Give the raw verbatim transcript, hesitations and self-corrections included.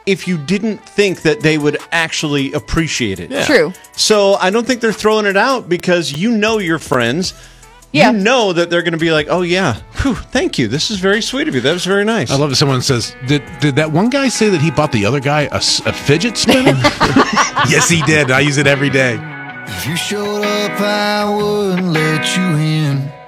if you didn't think that they would actually appreciate it. Yeah. True. So I don't think they're throwing it out because you know your friends. Yeah. You know that they're going to be like, oh, yeah, whew, thank you. This is very sweet of you. That was very nice. I love that someone says, did did that one guy say that he bought the other guy a, s- a fidget spinner? Yes, he did. I use it every day. If you showed up, I wouldn't let you in.